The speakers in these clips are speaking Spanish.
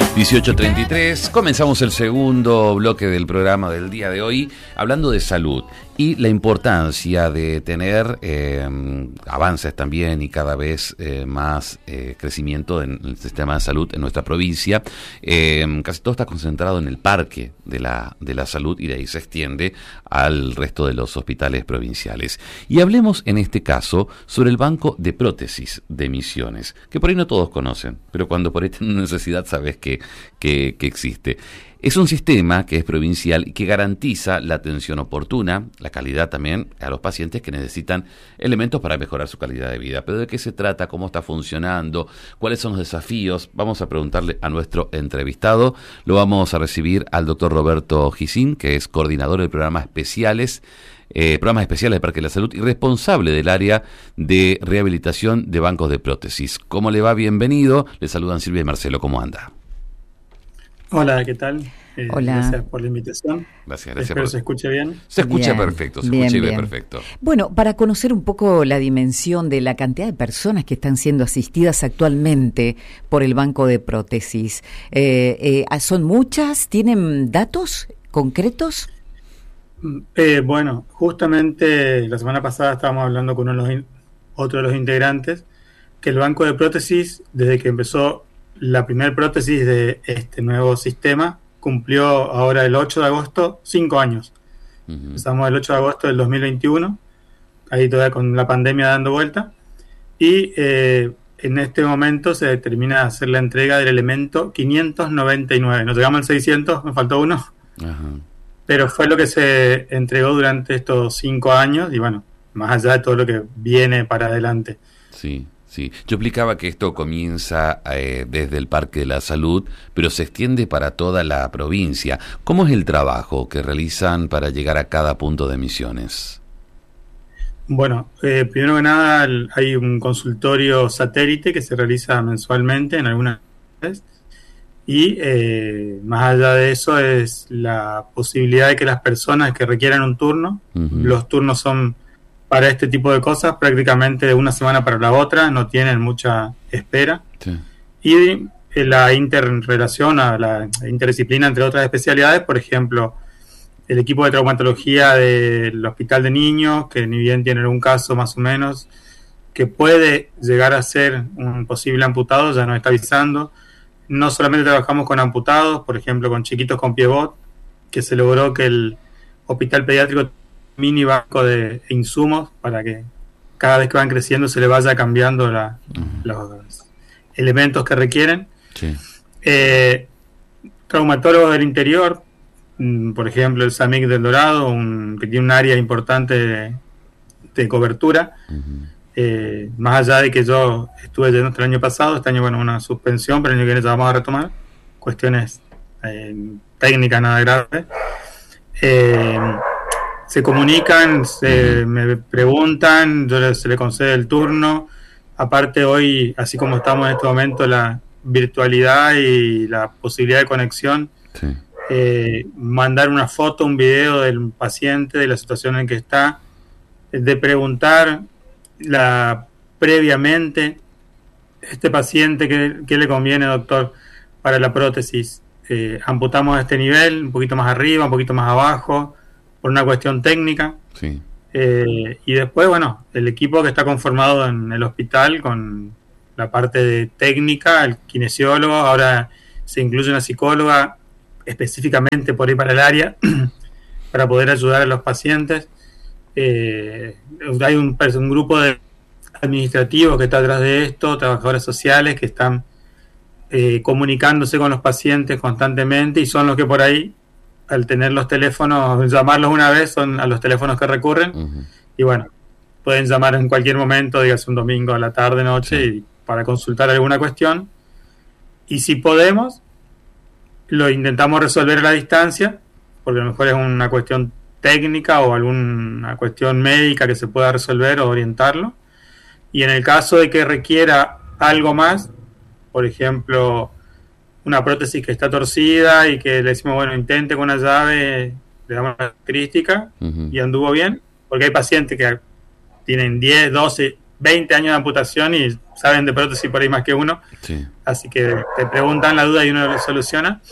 18:33, comenzamos el segundo bloque del programa del día de hoy, hablando de salud y la importancia de tener avances también y cada vez más crecimiento en el sistema de salud en nuestra provincia. Casi todo está concentrado en el parque de la salud y de ahí se extiende al resto de los hospitales provinciales. Y hablemos en este caso sobre el Banco de Prótesis de Misiones, que por ahí no todos conocen, pero cuando por ahí tienen necesidad sabes que existe. Es un sistema que es provincial y que garantiza la atención oportuna, la calidad también a los pacientes que necesitan elementos para mejorar su calidad de vida. Pero ¿de qué se trata? ¿Cómo está funcionando? ¿Cuáles son los desafíos? Vamos a preguntarle a nuestro entrevistado. Lo vamos a recibir al doctor Roberto Gisín, que es coordinador del programas especiales del Parque de la Salud y responsable del área de rehabilitación de bancos de prótesis. ¿Cómo le va? Bienvenido. Le saludan Silvia y Marcelo. ¿Cómo anda? Hola, ¿qué tal? Hola. Gracias por la invitación. Gracias. Espero se escuche bien. Se escucha Bien, perfecto, bien. perfecto. Bueno, para conocer un poco la dimensión de la cantidad de personas que están siendo asistidas actualmente por el Banco de Prótesis, ¿son muchas? ¿Tienen datos concretos? Bueno, justamente la semana pasada estábamos hablando con otro de los integrantes, que el Banco de Prótesis, desde que empezó la primera prótesis de este nuevo sistema, cumplió ahora el 8 de agosto 5 años. Empezamos el 8 de agosto del 2021, ahí todavía con la pandemia dando vuelta, y en este momento se determina hacer la entrega del elemento 599. Nos llegamos al 600, me faltó uno, pero fue lo que se entregó durante estos 5 años, y bueno, más allá de todo lo que viene para adelante. Sí. Sí, yo explicaba que esto comienza desde el Parque de la Salud, pero se extiende para toda la provincia. ¿Cómo es el trabajo que realizan para llegar a cada punto de Misiones? Bueno, primero que nada hay un consultorio satélite que se realiza mensualmente en algunas veces y más allá de eso es la posibilidad de que las personas que requieran un turno, los turnos son para este tipo de cosas prácticamente de una semana para la otra, no tienen mucha espera. Sí. Y la interrelación, la interdisciplina entre otras especialidades, por ejemplo, el equipo de traumatología del Hospital de Niños, que ni bien tienen un caso más o menos, que puede llegar a ser un posible amputado, ya nos está avisando. No solamente trabajamos con amputados, por ejemplo, con chiquitos con piebot, que se logró que el Hospital Pediátrico mini banco de insumos para que cada vez que van creciendo se le vaya cambiando los elementos que requieren. Sí. Traumatólogos del interior, por ejemplo el SAMIC del Dorado, que tiene un área importante de cobertura. Más allá de que yo estuve yendo el año pasado, este año bueno una suspensión, pero el año que viene ya vamos a retomar cuestiones técnicas nada graves. Se comunican, me preguntan, se le concede el turno. Aparte hoy, así como estamos en este momento, la virtualidad y la posibilidad de conexión, mandar una foto, un video del paciente, de la situación en que está, de preguntar previamente, este paciente, ¿qué le conviene, doctor, para la prótesis? Amputamos a este nivel, un poquito más arriba, un poquito más abajo, por una cuestión técnica. Sí. Y después, bueno, el equipo que está conformado en el hospital con la parte de técnica, el kinesiólogo, ahora se incluye una psicóloga específicamente por ahí para el área para poder ayudar a los pacientes. Hay un grupo de administrativos que está atrás de esto, trabajadores sociales que están comunicándose con los pacientes constantemente y son los que por ahí, al tener los teléfonos, llamarlos una vez, son a los teléfonos que recurren. Y bueno, pueden llamar en cualquier momento, dígase un domingo a la tarde, noche, y para consultar alguna cuestión. Y si podemos, lo intentamos resolver a la distancia, porque a lo mejor es una cuestión técnica o alguna cuestión médica que se pueda resolver o orientarlo. Y en el caso de que requiera algo más, por ejemplo, una prótesis que está torcida y que le decimos, bueno, intente con una llave, le damos una característica y anduvo bien, porque hay pacientes que tienen 10, 12 20 años de amputación y saben de prótesis por ahí más que uno. Sí. Así que te preguntan la duda y uno lo soluciona.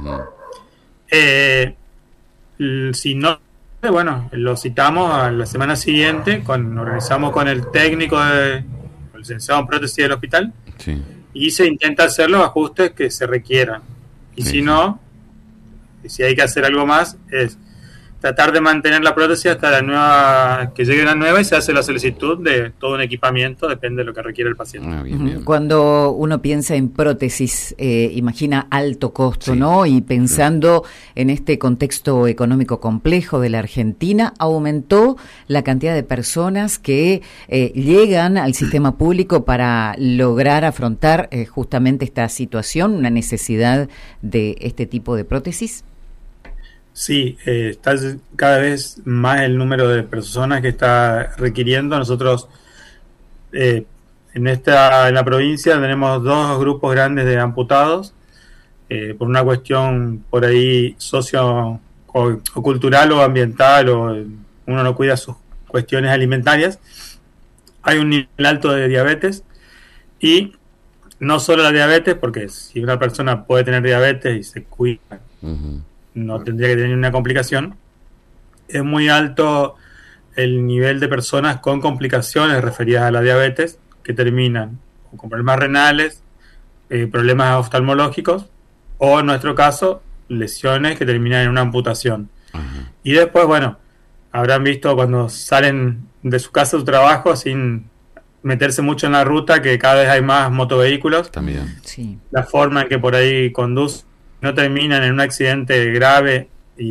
Si no, bueno, lo citamos a la semana siguiente, organizamos con el técnico, el licenciado en prótesis del hospital, Sí. y se intenta hacer los ajustes que se requieran. Y Sí, si sí. no, si hay que hacer algo más, es tratar de mantener la prótesis hasta la nueva, que llegue una nueva, y se hace la solicitud de todo un equipamiento, depende de lo que requiere el paciente. Ah, bien, bien. Cuando uno piensa en prótesis, imagina alto costo, Sí. ¿no? Y pensando en este contexto económico complejo de la Argentina, aumentó la cantidad de personas que llegan al sistema público para lograr afrontar justamente esta situación, una necesidad de este tipo de prótesis. Sí, está cada vez más el número de personas que está requiriendo. Nosotros en la provincia tenemos dos grupos grandes de amputados, por una cuestión por ahí socio o cultural o ambiental, o uno no cuida sus cuestiones alimentarias. Hay un nivel alto de diabetes, y no solo la diabetes, porque si una persona puede tener diabetes y se cuida, no tendría que tener una complicación. Es muy alto el nivel de personas con complicaciones referidas a la diabetes, que terminan con problemas renales, problemas oftalmológicos, o en nuestro caso, lesiones que terminan en una amputación. Ajá. Y después, bueno, habrán visto cuando salen de su casa a su trabajo, sin meterse mucho en la ruta, que cada vez hay más motovehículos. También. Sí. La forma en que por ahí conducen, no terminan en un accidente grave y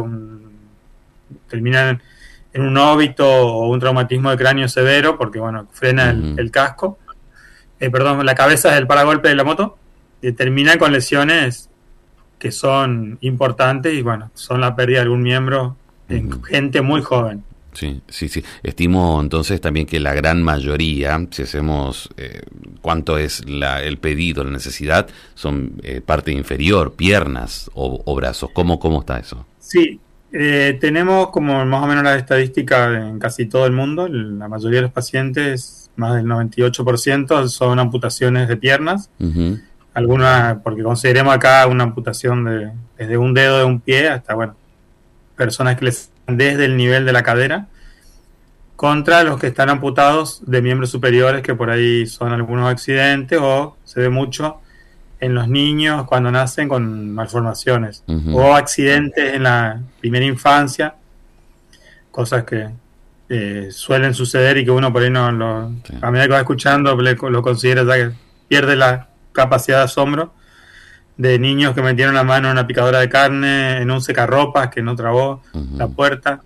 terminan en un óbito o un traumatismo de cráneo severo, porque bueno, frena el casco, la cabeza del paragolpe de la moto, y terminan con lesiones que son importantes, y bueno, son la pérdida de algún miembro en gente muy joven. Sí, sí, sí. Estimo entonces también que la gran mayoría, si hacemos cuánto es el pedido, la necesidad, son parte inferior, piernas o brazos. ¿Cómo está eso? Sí, tenemos como más o menos la estadística en casi todo el mundo. La mayoría de los pacientes, más del 98%, son amputaciones de piernas. Algunas, porque consideremos acá una amputación desde un dedo de un pie hasta, bueno, personas que les desde el nivel de la cadera, contra los que están amputados de miembros superiores, que por ahí son algunos accidentes, o se ve mucho en los niños cuando nacen con malformaciones, o accidentes en la primera infancia, cosas que suelen suceder y que uno por ahí a medida que va escuchando lo considera ya que pierde la capacidad de asombro, de niños que metieron la mano en una picadora de carne, en un secarropas que no trabó la puerta,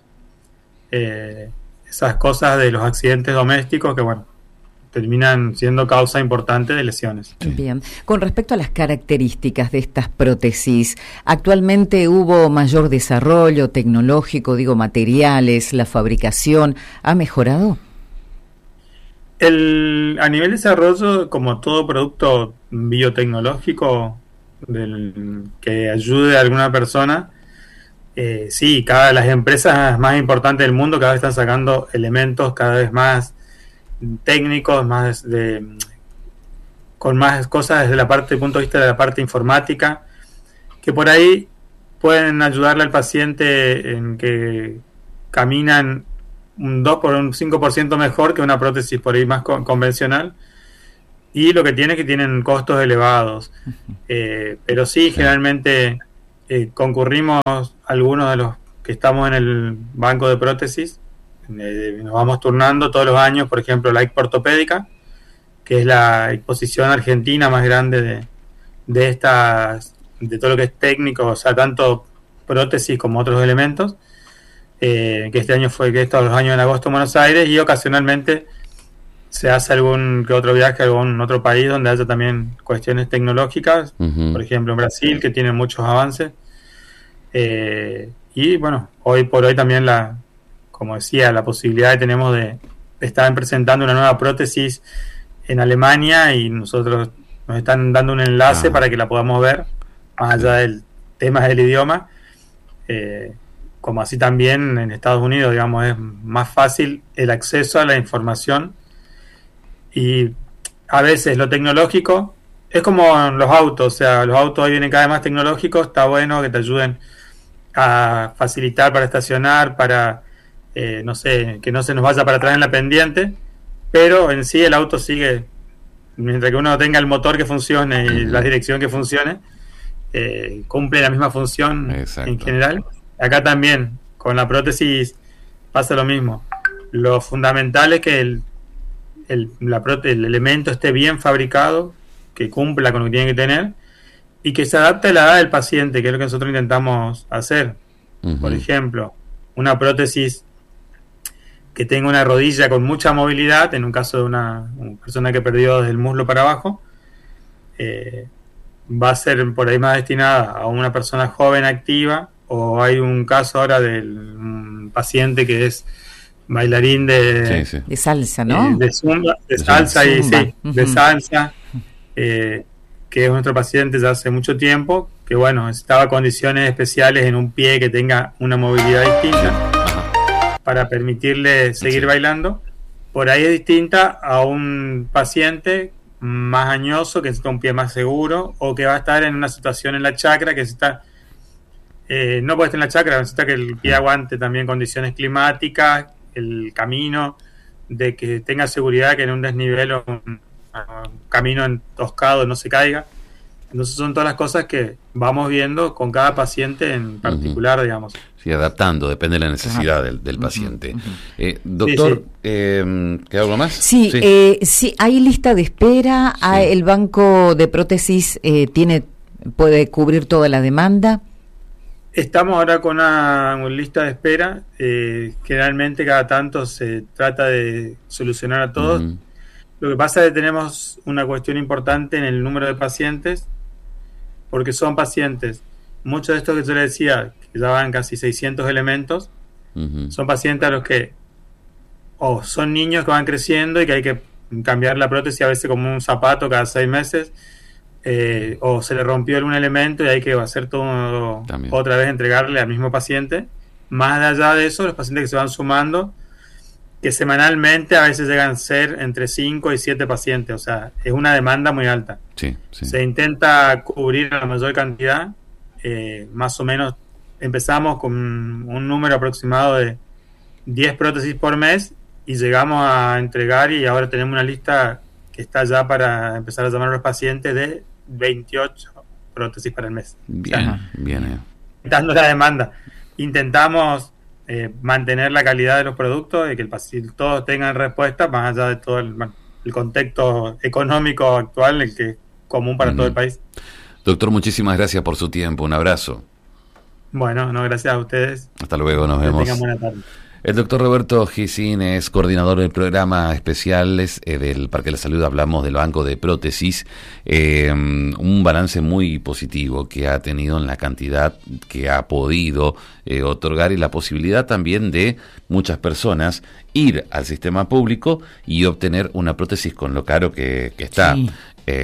esas cosas de los accidentes domésticos que, bueno, terminan siendo causa importante de lesiones. Sí. Bien. Con respecto a las características de estas prótesis, ¿actualmente hubo mayor desarrollo tecnológico, materiales, la fabricación, ha mejorado? A nivel de desarrollo, como todo producto biotecnológico que ayude a alguna persona, sí, las empresas más importantes del mundo cada vez están sacando elementos cada vez más técnicos, con más cosas desde el punto de vista de la parte informática, que por ahí pueden ayudarle al paciente en que caminan un 2 por un 5% mejor que una prótesis por ahí más convencional, y lo que tiene es que tienen costos elevados, pero sí, generalmente concurrimos algunos de los que estamos en el banco de prótesis, nos vamos turnando todos los años. Por ejemplo, la Expo Ortopédica, que es la exposición argentina más grande de todo lo que es técnico, o sea, tanto prótesis como otros elementos, que estos dos años en agosto en Buenos Aires, y ocasionalmente se hace algún que otro viaje a algún otro país donde haya también cuestiones tecnológicas, por ejemplo en Brasil, que tiene muchos avances, y bueno, hoy por hoy también como decía, la posibilidad que tenemos de estar presentando una nueva prótesis en Alemania, y nosotros nos están dando un enlace para que la podamos ver, más allá del tema del idioma, como así también en Estados Unidos, digamos, es más fácil el acceso a la información Y a veces lo tecnológico es como los autos, o sea, los autos hoy vienen cada vez más tecnológicos, está bueno que te ayuden a facilitar para estacionar, para, no sé, que no se nos vaya para atrás en la pendiente, pero en sí el auto sigue, mientras que uno tenga el motor que funcione y la dirección que funcione, cumple la misma función. Exacto. En general. Acá también, con la prótesis pasa lo mismo. Lo fundamental es que el elemento esté bien fabricado, que cumpla con lo que tiene que tener y que se adapte a la edad del paciente, que es lo que nosotros intentamos hacer. Por ejemplo, una prótesis que tenga una rodilla con mucha movilidad, en un caso de una persona que perdió desde el muslo para abajo, va a ser por ahí más destinada a una persona joven activa, o hay un caso ahora un paciente que es bailarín de salsa, ¿no? De zumba, de salsa, y sí, de salsa, que es nuestro paciente ya hace mucho tiempo, que bueno, necesitaba condiciones especiales en un pie que tenga una movilidad distinta para permitirle seguir bailando. Por ahí es distinta a un paciente más añoso que necesita un pie más seguro, o que va a estar en una situación en la chacra que necesita, no puede estar en la chacra, necesita que el pie aguante también condiciones climáticas, el camino, de que tenga seguridad que en un desnivel o un camino entoscado no se caiga. Entonces son todas las cosas que vamos viendo con cada paciente en particular, digamos. Sí, adaptando, depende de la necesidad del paciente. Doctor, ¿queda algo más? Sí, sí, hay lista de espera, el banco de prótesis puede cubrir toda la demanda. Estamos ahora con una lista de espera, generalmente cada tanto se trata de solucionar a todos. Lo que pasa es que tenemos una cuestión importante en el número de pacientes, porque son pacientes, muchos de estos que yo les decía, que ya van casi 600 elementos, son pacientes a los que son niños que van creciendo y que hay que cambiar la prótesis a veces como un zapato cada 6 meses, o se le rompió algún elemento y hay que hacer todo otra vez, entregarle al mismo paciente. Más allá de eso, los pacientes que se van sumando, que semanalmente a veces llegan a ser entre 5 y 7 pacientes, o sea, es una demanda muy alta. Se intenta cubrir la mayor cantidad, más o menos empezamos con un número aproximado de 10 prótesis por mes y llegamos a entregar, y ahora tenemos una lista que está ya para empezar a llamar a los pacientes, de 28 prótesis para el mes. Bien. Dando la demanda. Intentamos mantener la calidad de los productos, de que todos tengan respuesta, más allá de todo el contexto económico actual, el que es común para todo el país. Doctor, muchísimas gracias por su tiempo. Un abrazo. Bueno, gracias a ustedes. Hasta luego, nos vemos. Tengan buena tarde. El doctor Roberto Gisín es coordinador del programa especiales del Parque de la Salud. Hablamos del banco de prótesis, un balance muy positivo que ha tenido en la cantidad que ha podido otorgar, y la posibilidad también de muchas personas ir al sistema público y obtener una prótesis con lo caro que está. Sí.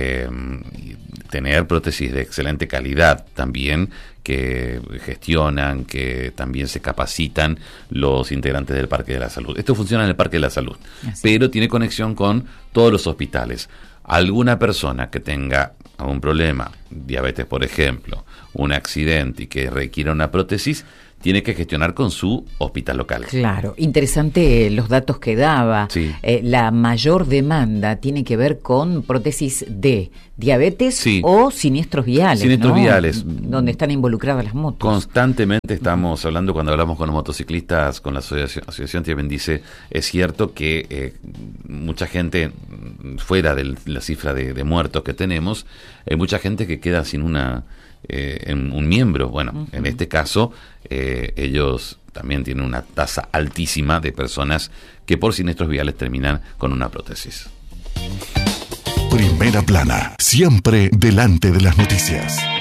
Tener prótesis de excelente calidad también, que gestionan, que también se capacitan los integrantes del Parque de la Salud. Esto funciona en el Parque de la Salud, pero tiene conexión con todos los hospitales. Alguna persona que tenga algún problema, diabetes por ejemplo, un accidente y que requiera una prótesis, tiene que gestionar con su hospital local. Claro, interesante los datos que daba. Sí. La mayor demanda tiene que ver con prótesis de diabetes o siniestros viales. Siniestros viales. Donde están involucradas las motos. Constantemente estamos hablando, cuando hablamos con los motociclistas, con la asociación Te Bendice, es cierto que mucha gente, fuera de la cifra de muertos que tenemos, hay mucha gente que queda sin en un miembro. Bueno, en este caso ellos también tienen una tasa altísima de personas que por siniestros viales terminan con una prótesis. Primera Plana, siempre delante de las noticias.